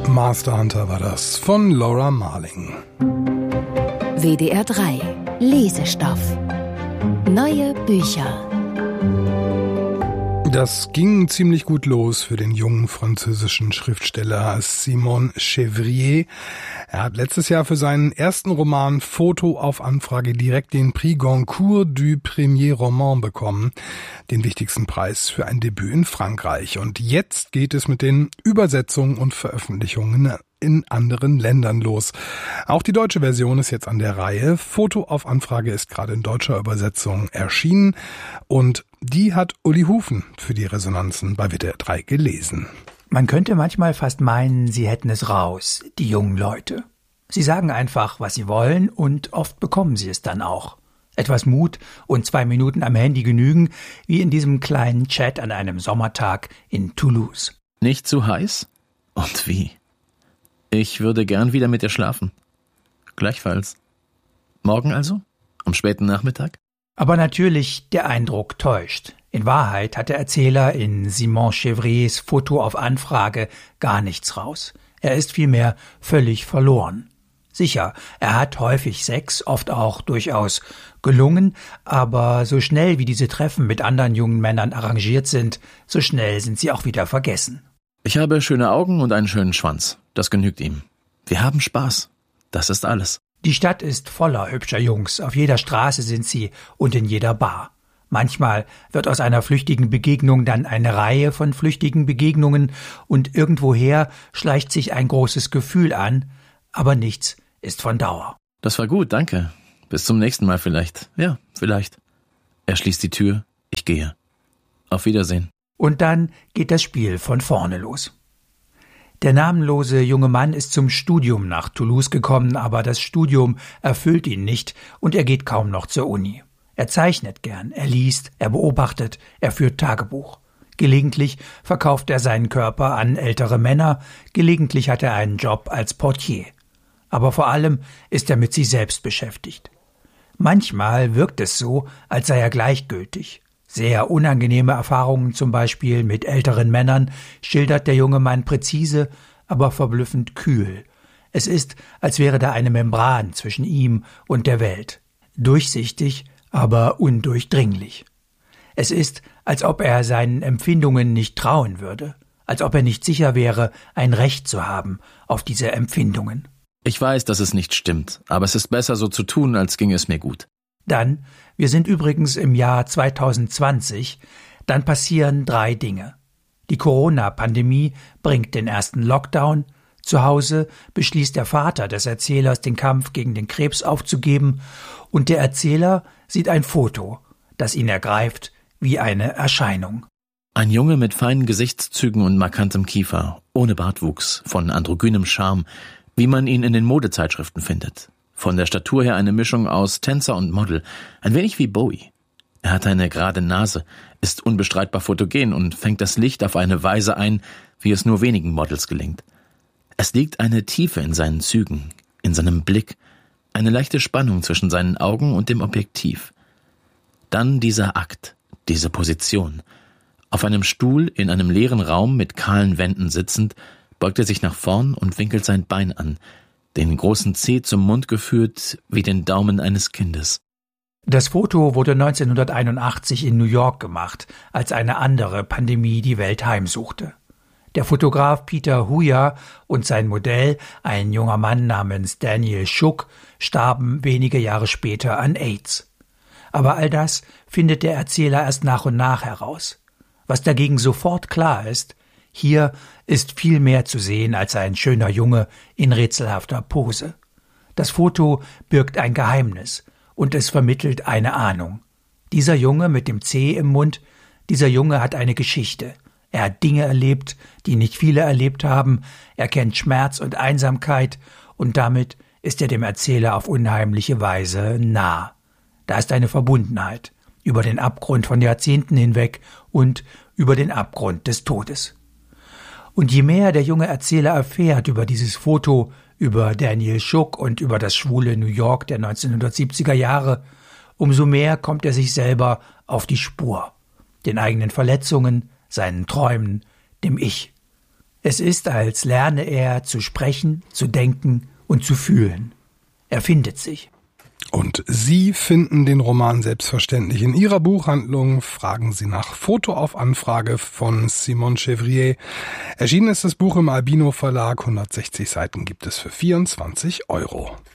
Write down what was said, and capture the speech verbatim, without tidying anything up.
Master Hunter war das von Laura Marling. W D R drei Lesestoff. Neue Bücher. Das ging ziemlich gut los für den jungen französischen Schriftsteller Simon Chevrier. Er hat letztes Jahr für seinen ersten Roman Foto auf Anfrage direkt den Prix Goncourt du Premier Roman bekommen, den wichtigsten Preis für ein Debüt in Frankreich. Und jetzt geht es mit den Übersetzungen und Veröffentlichungen in anderen Ländern los. Auch die deutsche Version ist jetzt an der Reihe. Foto auf Anfrage ist gerade in deutscher Übersetzung erschienen und die hat Uli Hufen für die Resonanzen bei W D R drei gelesen. Man könnte manchmal fast meinen, sie hätten es raus, die jungen Leute. Sie sagen einfach, was sie wollen und oft bekommen sie es dann auch. Etwas Mut und zwei Minuten am Handy genügen, wie in diesem kleinen Chat an einem Sommertag in Toulouse. Nicht zu heiß? Und wie? Ich würde gern wieder mit dir schlafen. Gleichfalls. Morgen also? Am späten Nachmittag? Aber natürlich, der Eindruck täuscht. In Wahrheit hat der Erzähler in Simon Chevriers Foto auf Anfrage gar nichts raus. Er ist vielmehr völlig verloren. Sicher, er hat häufig Sex, oft auch durchaus gelungen, aber so schnell wie diese Treffen mit anderen jungen Männern arrangiert sind, so schnell sind sie auch wieder vergessen. Ich habe schöne Augen und einen schönen Schwanz. Das genügt ihm. Wir haben Spaß. Das ist alles. Die Stadt ist voller hübscher Jungs. Auf jeder Straße sind sie und in jeder Bar. Manchmal wird aus einer flüchtigen Begegnung dann eine Reihe von flüchtigen Begegnungen und irgendwoher schleicht sich ein großes Gefühl an, aber nichts ist von Dauer. Das war gut, danke. Bis zum nächsten Mal vielleicht. Ja, vielleicht. Er schließt die Tür. Ich gehe. Auf Wiedersehen. Und dann geht das Spiel von vorne los. Der namenlose junge Mann ist zum Studium nach Toulouse gekommen, aber das Studium erfüllt ihn nicht und er geht kaum noch zur Uni. Er zeichnet gern, er liest, er beobachtet, er führt Tagebuch. Gelegentlich verkauft er seinen Körper an ältere Männer, gelegentlich hat er einen Job als Portier. Aber vor allem ist er mit sich selbst beschäftigt. Manchmal wirkt es so, als sei er gleichgültig. Sehr unangenehme Erfahrungen, zum Beispiel mit älteren Männern, schildert der junge Mann präzise, aber verblüffend kühl. Es ist, als wäre da eine Membran zwischen ihm und der Welt. Durchsichtig, aber undurchdringlich. Es ist, als ob er seinen Empfindungen nicht trauen würde, als ob er nicht sicher wäre, ein Recht zu haben auf diese Empfindungen. Ich weiß, dass es nicht stimmt, aber es ist besser so zu tun, als ginge es mir gut. Dann, wir sind übrigens im Jahr zwanzig zwanzig, dann passieren drei Dinge. Die Corona-Pandemie bringt den ersten Lockdown, zu Hause beschließt der Vater des Erzählers, den Kampf gegen den Krebs aufzugeben, und der Erzähler sieht ein Foto, das ihn ergreift wie eine Erscheinung. Ein Junge mit feinen Gesichtszügen und markantem Kiefer, ohne Bartwuchs, von androgynem Charme, wie man ihn in den Modezeitschriften findet. Von der Statur her eine Mischung aus Tänzer und Model, ein wenig wie Bowie. Er hat eine gerade Nase, ist unbestreitbar fotogen und fängt das Licht auf eine Weise ein, wie es nur wenigen Models gelingt. Es liegt eine Tiefe in seinen Zügen, in seinem Blick, eine leichte Spannung zwischen seinen Augen und dem Objektiv. Dann dieser Akt, diese Position. Auf einem Stuhl in einem leeren Raum mit kahlen Wänden sitzend, beugt er sich nach vorn und winkelt sein Bein an, den großen Zeh zum Mund geführt wie den Daumen eines Kindes. Das Foto wurde neunzehnhunderteinundachtzig in New York gemacht, als eine andere Pandemie die Welt heimsuchte. Der Fotograf Peter Huya und sein Modell, ein junger Mann namens Daniel Schuck, starben wenige Jahre später an AIDS. Aber all das findet der Erzähler erst nach und nach heraus. Was dagegen sofort klar ist, hier ist viel mehr zu sehen als ein schöner Junge in rätselhafter Pose. Das Foto birgt ein Geheimnis und es vermittelt eine Ahnung. Dieser Junge mit dem C im Mund, dieser Junge hat eine Geschichte. Er hat Dinge erlebt, die nicht viele erlebt haben. Er kennt Schmerz und Einsamkeit und damit ist er dem Erzähler auf unheimliche Weise nah. Da ist eine Verbundenheit über den Abgrund von Jahrzehnten hinweg und über den Abgrund des Todes. Und je mehr der junge Erzähler erfährt über dieses Foto, über Daniel Schuck und über das schwule New York der neunzehnhundertsiebziger Jahre, umso mehr kommt er sich selber auf die Spur, den eigenen Verletzungen, seinen Träumen, dem Ich. Es ist, als lerne er zu sprechen, zu denken und zu fühlen. Er findet sich. Und Sie finden den Roman selbstverständlich in Ihrer Buchhandlung. Fragen Sie nach Foto auf Anfrage von Simone Chevrier. Erschienen ist das Buch im Albino Verlag. hundertsechzig Seiten gibt es für vierundzwanzig Euro.